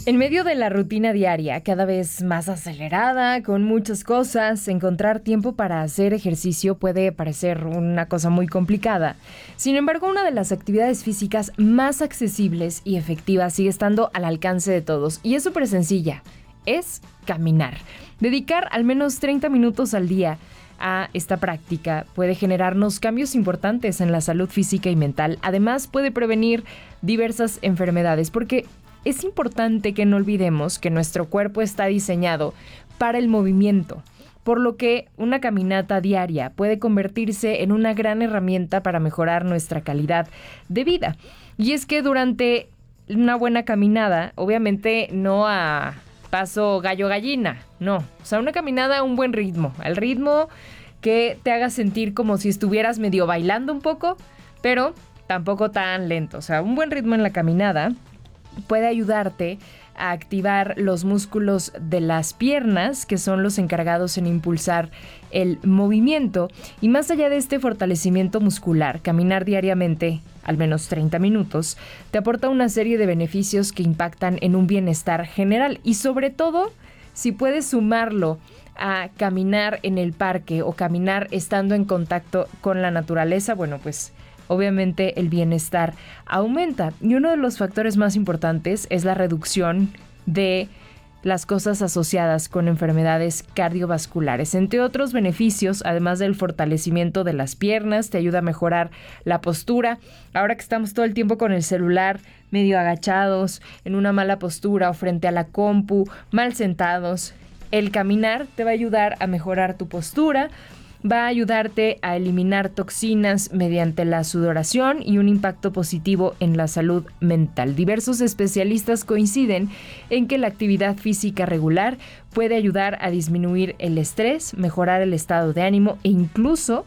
En medio de la rutina diaria, cada vez más acelerada, con muchas cosas, encontrar tiempo para hacer ejercicio puede parecer una cosa muy complicada. Sin embargo, una de las actividades físicas más accesibles y efectivas sigue estando al alcance de todos, y es súper sencilla, es caminar. Dedicar al menos 30 minutos al día a esta práctica puede generarnos cambios importantes en la salud física y mental. Además, puede prevenir diversas enfermedades, porque es importante que no olvidemos que nuestro cuerpo está diseñado para el movimiento, por lo que una caminata diaria puede convertirse en una gran herramienta para mejorar nuestra calidad de vida. Y es que durante una buena caminada, obviamente no a paso gallo-gallina, no. O sea, una caminada a un buen ritmo, al ritmo que te haga sentir como si estuvieras medio bailando un poco, pero tampoco tan lento. O sea, un buen ritmo en la caminada puede ayudarte a activar los músculos de las piernas, que son los encargados en impulsar el movimiento. Y más allá de este fortalecimiento muscular, caminar diariamente, al menos 30 minutos, te aporta una serie de beneficios que impactan en un bienestar general. Y sobre todo, si puedes sumarlo a caminar en el parque o caminar estando en contacto con la naturaleza, bueno, pues obviamente el bienestar aumenta. Y uno de los factores más importantes es la reducción de las cosas asociadas con enfermedades cardiovasculares. Entre otros beneficios, además del fortalecimiento de las piernas, te ayuda a mejorar la postura. Ahora que estamos todo el tiempo con el celular, medio agachados, en una mala postura o frente a la compu, mal sentados, el caminar te va a ayudar a mejorar tu postura. Va a ayudarte a eliminar toxinas mediante la sudoración y un impacto positivo en la salud mental. Diversos especialistas coinciden en que la actividad física regular puede ayudar a disminuir el estrés, mejorar el estado de ánimo e incluso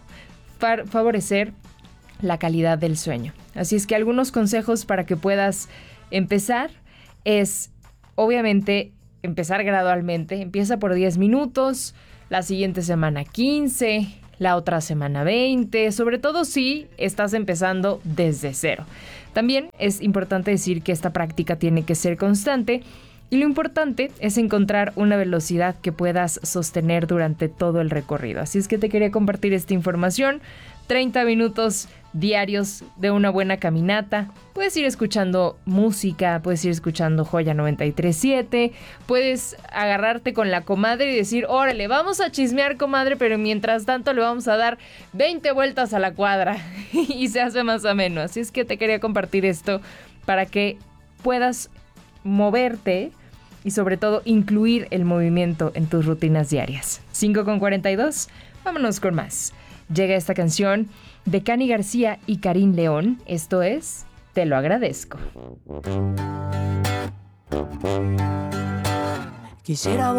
favorecer la calidad del sueño. Así es que algunos consejos para que puedas empezar es, obviamente, empezar gradualmente. Empieza por 10 minutos. La siguiente semana 15, la otra semana 20, sobre todo si estás empezando desde cero. También es importante decir que esta práctica tiene que ser constante y lo importante es encontrar una velocidad que puedas sostener durante todo el recorrido. Así es que te quería compartir esta información. 30 minutos diarios de una buena caminata. Puedes ir escuchando música, puedes ir escuchando Joya 93.7, puedes agarrarte con la comadre y decir, órale, vamos a chismear, comadre, pero mientras tanto le vamos a dar 20 vueltas a la cuadra y se hace más ameno. Así es que te quería compartir esto para que puedas moverte y sobre todo incluir el movimiento en tus rutinas diarias. 5:42, vámonos con más. Llega esta canción de Cani García y Karim León. Esto es Te lo agradezco. Quisiera